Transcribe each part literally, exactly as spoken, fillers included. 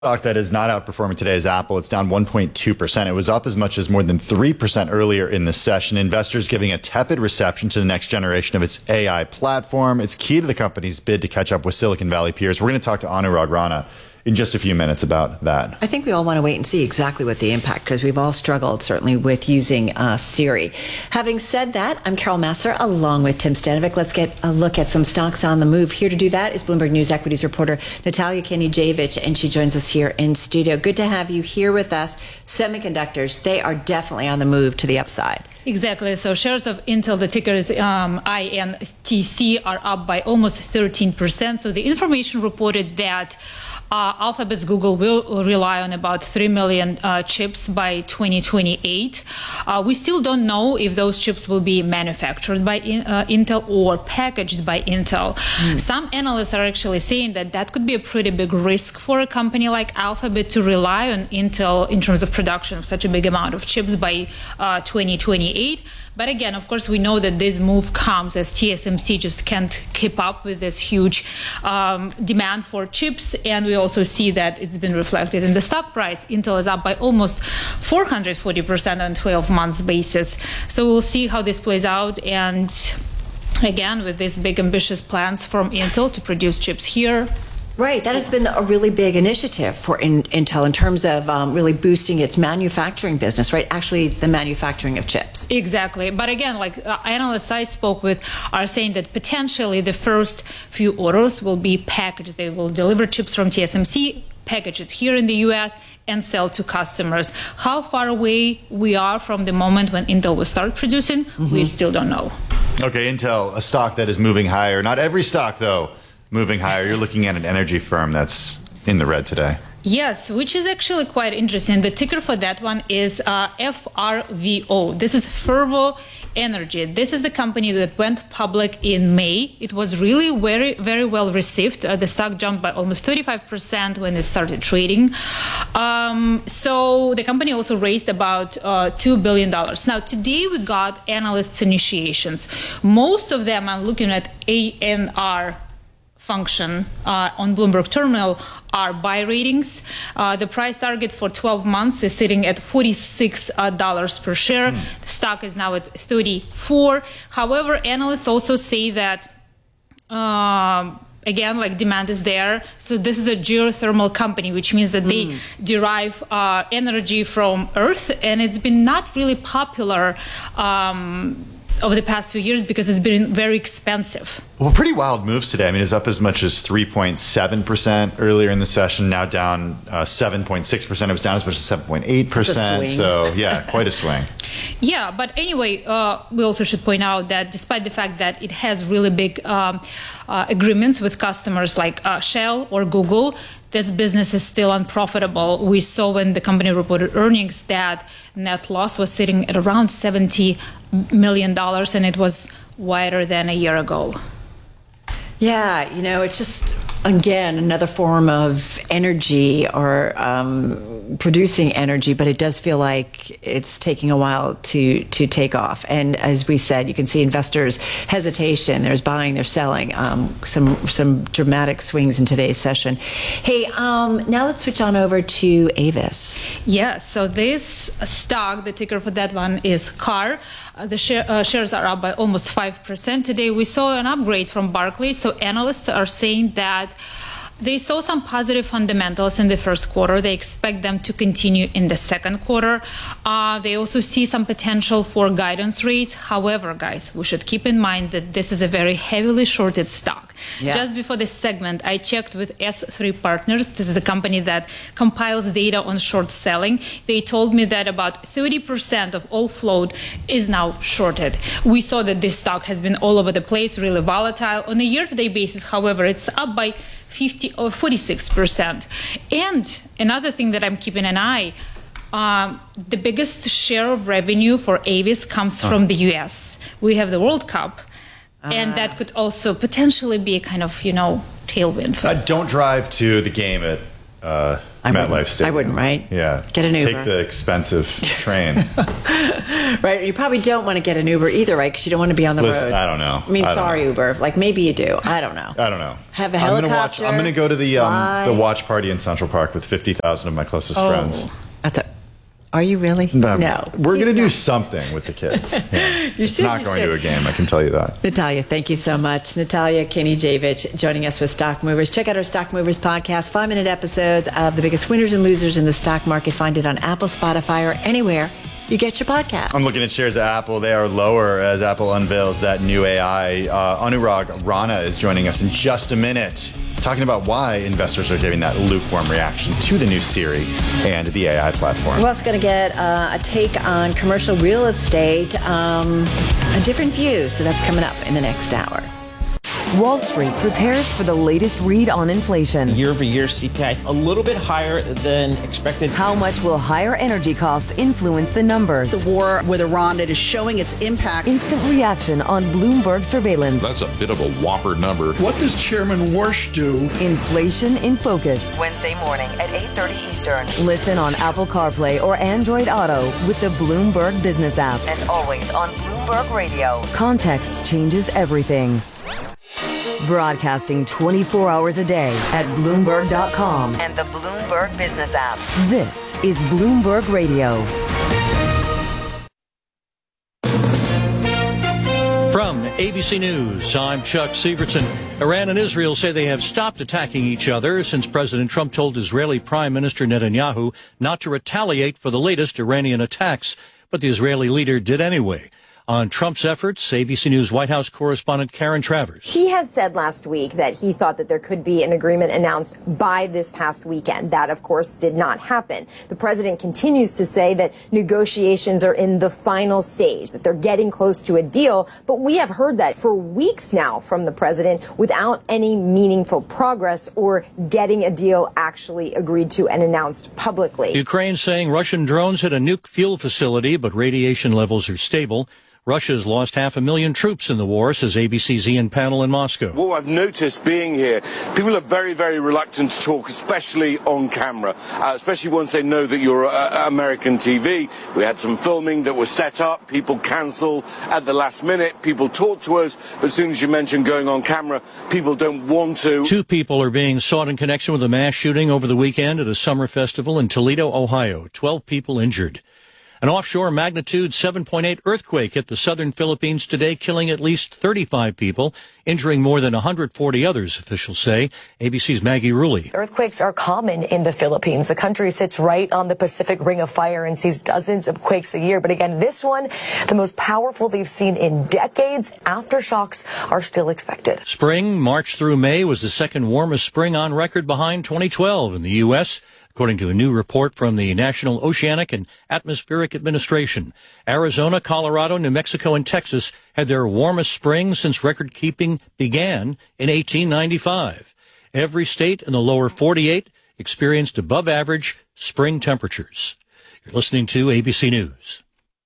Stock that is not outperforming today is Apple. It's down one point two percent. It was up as much as more than three percent earlier in the session. Investors giving a tepid reception to the next generation of its A I platform. It's key to the company's bid to catch up with Silicon Valley peers. We're going to talk to Anurag Rana in just a few minutes about that. I think we all want to wait and see exactly what the impact, because we've all struggled, certainly, with using uh, Siri. Having said that, I'm Carol Massar, along with Tim Stanovic. Let's get a look at some stocks on the move. Here to do that is Bloomberg News equities reporter Natalia Kenijevic, and she joins us here in studio. Good to have you here with us. Semiconductors, they are definitely on the move to the upside. Exactly. So shares of Intel, the ticker is um, I N T C, are up by almost thirteen percent. So the information reported that uh, Alphabet's Google will rely on about three million uh, chips by twenty twenty-eight. Uh, we still don't know if those chips will be manufactured by in, uh, Intel or packaged by Intel. Mm. Some analysts are actually saying that that could be a pretty big risk for a company like Alphabet to rely on Intel in terms of production of such a big amount of chips by uh, twenty twenty-eight. But again, of course, we know that this move comes as T S M C just can't keep up with this huge um, demand for chips. And we also see that it's been reflected in the stock price. Intel is up by almost four hundred forty percent on twelve months basis. So we'll see how this plays out. And again, with these big ambitious plans from Intel to produce chips here. Right. That has been a really big initiative for in, Intel in terms of um, really boosting its manufacturing business, right? Actually, the manufacturing of chips. Exactly. But again, like uh, analysts I spoke with are saying that potentially the first few orders will be packaged. They will deliver chips from T S M C, package it here in the U S, and sell to customers. How far away we are from the moment when Intel will start producing, mm-hmm. we still don't know. Okay, Intel, a stock that is moving higher. Not every stock, though, moving higher. You're looking at an energy firm that's in the red today. Yes, which is actually quite interesting. The ticker for that one is uh, F R V O. This is Fervo Energy. This is the company that went public in May. It was really very, very well received. Uh, the stock jumped by almost thirty-five percent when it started trading. Um, so the company also raised about uh, two billion dollars. Now, today we got analysts' initiations. Most of them are looking at A N R function uh, on Bloomberg Terminal are buy ratings. Uh, the price target for twelve months is sitting at forty-six dollars per share. Mm. The stock is now at thirty-four. However, analysts also say that uh, again, like demand is there. So this is a geothermal company, which means that they mm. derive uh, energy from Earth, and it's been not really popular um, over the past few years because it's been very expensive. Well, pretty wild moves today. I mean, it's up as much as three point seven percent earlier in the session, now down uh, seven point six percent. It was down as much as seven point eight percent. So, yeah, quite a swing. Yeah, but anyway, uh, we also should point out that despite the fact that it has really big um, uh, agreements with customers like uh, Shell or Google, this business is still unprofitable. We saw when the company reported earnings that net loss was sitting at around seventy million dollars, and it was wider than a year ago. Yeah, you know, it's just, again, another form of energy or um, producing energy, but it does feel like it's taking a while to to take off. And as we said, you can see investors' hesitation. There's buying, there's selling. Um, some some dramatic swings in today's session. Hey, um, now let's switch on over to Avis. Yes, so this stock, the ticker for that one is C A R. Uh, the share, uh, shares are up by almost five percent today. We saw an upgrade from Barclays. So analysts are saying that they saw some positive fundamentals in the first quarter. They expect them to continue in the second quarter. Uh, they also see some potential for guidance raise. However, guys, we should keep in mind that this is a very heavily shorted stock. Yeah. Just before this segment, I checked with S three Partners. This is the company that compiles data on short selling. They told me that about thirty percent of all float is now shorted. We saw that this stock has been all over the place, really volatile. On a year-to-date basis, however, it's up by fifty or forty-six percent. And another thing that I'm keeping an eye, um, the biggest share of revenue for Avis comes oh. from the U S. We have the World Cup, uh. and that could also potentially be a kind of, you know, tailwind for uh, us. Don't drive to the game at uh, I MetLife Stadium. I wouldn't, right? Yeah. Get an Uber. Take the expensive train. Right. You probably don't want to get an Uber either, right? Because you don't want to be on the Listen, roads. I don't know. I mean, I don't sorry, know. Uber. Like, maybe you do. I don't know. I don't know. Have a I'm gonna helicopter. watch, I'm going to go to the um, fly. the watch party in Central Park with fifty thousand of my closest Oh, friends. That's a, are you really? Um, No. We're He's going to do not. something with the kids. Yeah. You It's should, not you going should. to a game, I can tell you that. Natalia, thank you so much. Natalia Kinijevich joining us with Stock Movers. Check out our Stock Movers podcast, five-minute episodes of the biggest winners and losers in the stock market. Find it on Apple, Spotify, or anywhere you get your podcast. I'm looking at shares of Apple. They are lower as Apple unveils that new A I. Uh, Anurag Rana is joining us in just a minute, talking about why investors are giving that lukewarm reaction to the new Siri and the A I platform. We're also going to get uh, a take on commercial real estate, um, a different view. So that's coming up in the next hour. Wall Street prepares for the latest read on inflation. Year-over-year C P I a little bit higher than expected. How much will higher energy costs influence the numbers? The war with Iran that is showing its impact. Instant reaction on Bloomberg surveillance. That's a bit of a whopper number. What does Chairman Warsh do? Inflation in Focus. Wednesday morning at eight thirty Eastern. Listen on Apple CarPlay or Android Auto with the Bloomberg Business app. And always on Bloomberg Radio. Context changes everything. Broadcasting twenty-four hours a day at Bloomberg dot com and the Bloomberg Business app. This is Bloomberg Radio. From A B C News, I'm Chuck Severson. Iran and Israel say they have stopped attacking each other since President Trump told Israeli Prime Minister Netanyahu not to retaliate for the latest Iranian attacks, but the Israeli leader did anyway. On Trump's efforts, A B C News White House correspondent Karen Travers. He has said last week that he thought that there could be an agreement announced by this past weekend. That, of course, did not happen. The president continues to say that negotiations are in the final stage, that they're getting close to a deal. But we have heard that for weeks now from the president without any meaningful progress or getting a deal actually agreed to and announced publicly. Ukraine saying Russian drones hit a nuke fuel facility, but radiation levels are stable. Russia's lost half a million troops in the war, says A B C's Ian Pannell in Moscow. What I've noticed being here, people are very, very reluctant to talk, especially on camera, uh, especially once they know that you're uh, American T V. We had some filming that was set up. People cancel at the last minute. People talk to us. But as soon as you mention going on camera, people don't want to. Two people are being sought in connection with a mass shooting over the weekend at a summer festival in Toledo, Ohio. Twelve people injured. An offshore magnitude seven point eight earthquake hit the southern Philippines today, killing at least thirty-five people, injuring more than one hundred forty others, officials say. A B C's Maggie Rulli. Earthquakes are common in the Philippines. The country sits right on the Pacific Ring of Fire and sees dozens of quakes a year. But again, this one, the most powerful they've seen in decades. Aftershocks are still expected. Spring, March through May, was the second warmest spring on record behind twenty twelve in the U S, according to a new report from the National Oceanic and Atmospheric Administration. Arizona, Colorado, New Mexico, and Texas had their warmest spring since record-keeping began in eighteen ninety-five. Every state in the lower forty-eight experienced above-average spring temperatures. You're listening to A B C News.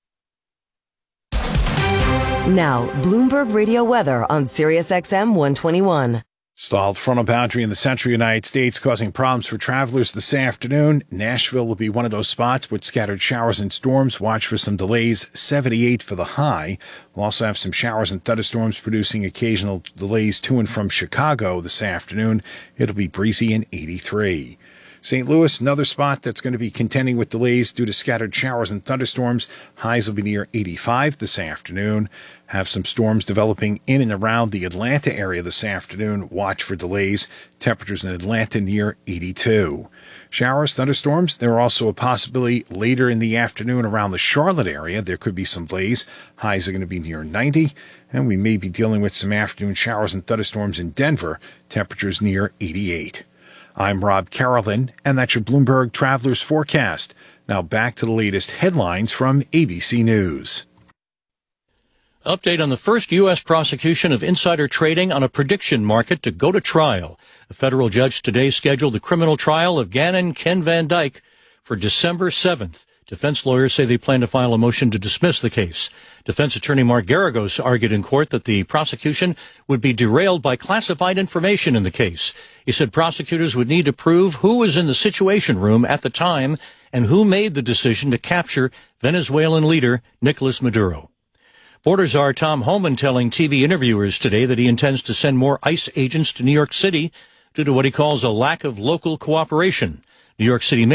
Now, Bloomberg Radio weather on Sirius X M one twenty-one. Stalled frontal boundary in the central United States causing problems for travelers this afternoon. Nashville will be one of those spots with scattered showers and storms. Watch for some delays. seventy-eight for the high. We'll also have some showers and thunderstorms producing occasional delays to and from Chicago this afternoon. It'll be breezy and eighty-three. Saint Louis, another spot that's going to be contending with delays due to scattered showers and thunderstorms. Highs will be near eighty-five this afternoon. Have some storms developing in and around the Atlanta area this afternoon. Watch for delays. Temperatures in Atlanta near eighty-two. Showers, thunderstorms. There are also a possibility later in the afternoon around the Charlotte area. There could be some delays. Highs are going to be near ninety. And we may be dealing with some afternoon showers and thunderstorms in Denver. Temperatures near eighty-eight. I'm Rob Carolyn, and that's your Bloomberg Travelers Forecast. Now back to the latest headlines from A B C News. Update on the first U S prosecution of insider trading on a prediction market to go to trial. A federal judge today scheduled the criminal trial of Gannon Ken Van Dyke for December seventh. Defense lawyers say they plan to file a motion to dismiss the case. Defense attorney Mark Garagos argued in court that the prosecution would be derailed by classified information in the case. He said prosecutors would need to prove who was in the Situation Room at the time and who made the decision to capture Venezuelan leader Nicolas Maduro. Border Czar Tom Homan telling T V interviewers today that he intends to send more ICE agents to New York City due to what he calls a lack of local cooperation. New York City